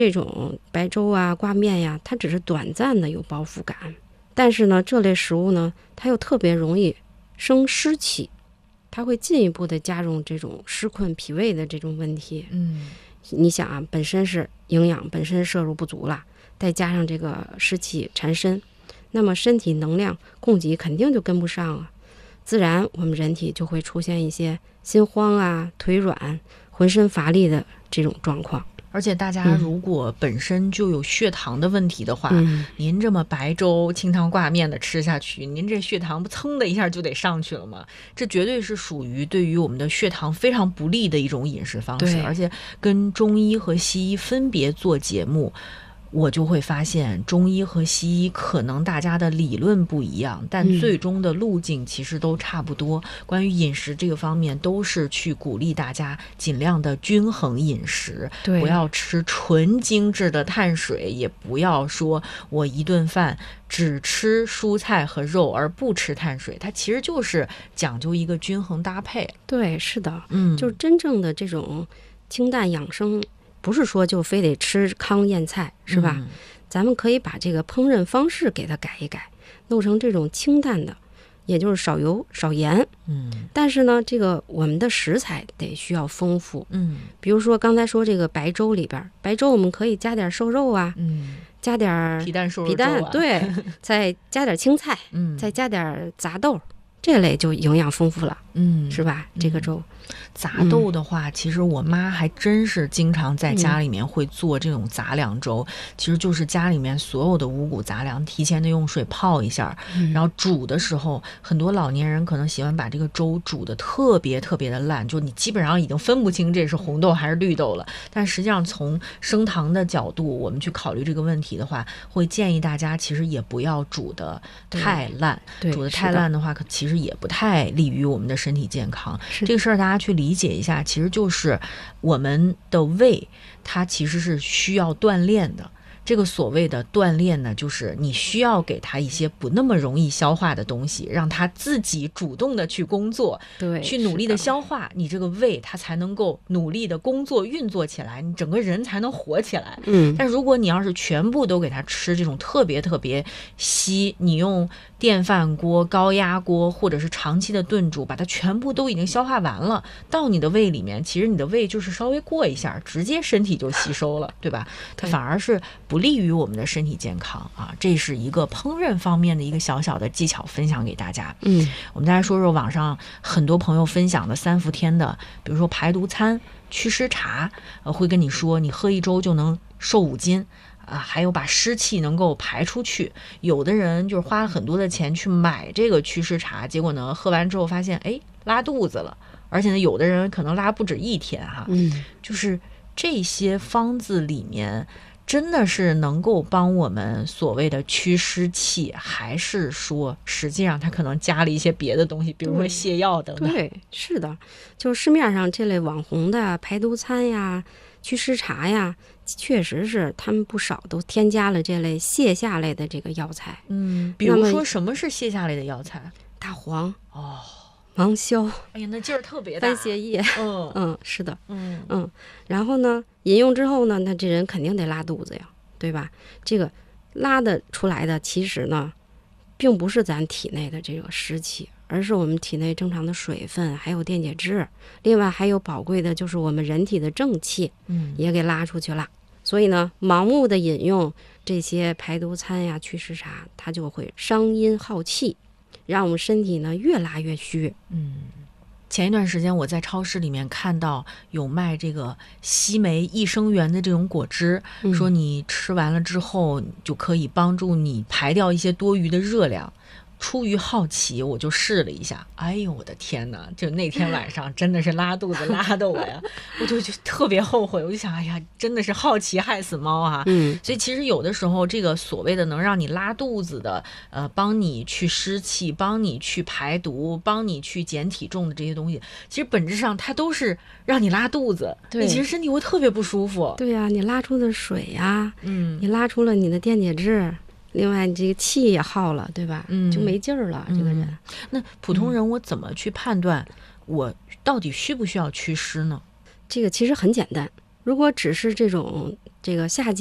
这种白粥啊、挂面呀，它只是短暂的有饱腹感，但是呢，这类食物呢，它又特别容易生湿气，它会进一步的加重这种湿困脾胃的这种问题。你想啊，本身是营养本身摄入不足了，再加上这个湿气缠身，那么身体能量供给肯定就跟不上啊，自然我们人体就会出现一些心慌啊、腿软、浑身乏力的这种状况。 而且大家如果本身就有血糖的问题的话，您这么白粥清汤挂面的吃下去，您这血糖不噌的一下就得上去了吗？这绝对是属于对于我们的血糖非常不利的一种饮食方式。而且跟中医和西医分别做节目，我就会发现中医和西医可能大家的理论不一样，但最终的路径其实都差不多。关于饮食这个方面，都是去鼓励大家尽量的均衡饮食，不要吃纯精致的碳水，也不要说我一顿饭只吃蔬菜和肉而不吃碳水，它其实就是讲究一个均衡搭配。 对，是的，就是真正的这种清淡养生，不是说就非得吃糠咽菜，是吧？咱们可以把这个烹饪方式给它改一改，弄成这种清淡的，也就是少油少盐。但是呢，这个我们的食材得需要丰富。比如说刚才说这个白粥里边，白粥我们可以加点瘦肉啊，加点皮蛋瘦肉粥啊， 对，再加点青菜，再加点杂豆，这类就营养丰富了。是吧？这个粥。 杂豆的话，其实我妈还真是经常在家里面会做这种杂粮粥，其实就是家里面所有的五谷杂粮提前的用水泡一下，然后煮的时候，很多老年人可能喜欢把这个粥煮的特别特别的烂，就你基本上已经分不清这是红豆还是绿豆了。但实际上从升糖的角度，我们去考虑这个问题的话，会建议大家其实也不要煮的太烂，煮的太烂的话，其实也不太利于我们的身体健康。这个事儿大家去理解一下，其实就是我们的胃它其实是需要锻炼的。这个所谓的锻炼呢，就是你需要给它一些不那么容易消化的东西，让它自己主动的去工作，去努力的消化，你这个胃它才能够努力的工作运作起来，你整个人才能活起来。但如果你要是全部都给它吃这种特别特别稀，你用电饭锅、高压锅或者是长期的炖煮，把它全部都已经消化完了，到你的胃里面，其实你的胃就是稍微过一下，直接身体就吸收了，对吧？它反而是不利于我们的身体健康啊。这是一个烹饪方面的一个小小的技巧分享给大家。我们再来说说网上很多朋友分享的3伏天的，比如说排毒餐、祛湿茶，会跟你说你喝一周就能瘦5斤。还有把湿气能够排出去。有的人就是花了很多的钱去买这个祛湿茶，结果呢喝完之后发现拉肚子了，而且呢有的人可能拉不止1天哈。就是这些方子里面真的是能够帮我们所谓的祛湿气，还是说实际上它可能加了一些别的东西，比如说泻药等等？ 对，是的，就市面上这类网红的排毒餐呀、祛湿茶呀，确实是他们不少都添加了这类泻下类的这个药材。 比如说什么是泻下类的药材？ 大黄、芒硝， 哎呀，那劲儿特别大。 番泻叶，是的，然后呢，饮用之后呢，那这人肯定得拉肚子呀，对吧？这个拉的出来的，其实呢，并不是咱体内的这个湿气，而是我们体内正常的水分，还有电解质，另外还有宝贵的就是我们人体的正气，也给拉出去了。所以呢，盲目的饮用这些排毒餐呀、祛湿茶，它就会伤阴耗气，让我们身体呢越拉越虚。 前一段时间我在超市里面看到有卖这个西梅益生元的这种果汁，说你吃完了之后就可以帮助你排掉一些多余的热量。出于好奇我就试了一下，哎呦我的天哪，就那天晚上真的是拉肚子拉的我呀，我就特别后悔，我就想哎呀，真的是好奇害死猫啊。所以其实有的时候这个所谓的能让你拉肚子的帮你去湿气，帮你去排毒，帮你去减体重的这些东西，其实本质上它都是让你拉肚子，你其实身体会特别不舒服。 对呀，你拉出的水呀，你拉出了你的电解质，另外你这个气也耗了，对吧？就没劲儿了，这个人。 那普通人我怎么去判断我到底需不需要祛湿呢？ 这个其实很简单，如果只是这种这个夏季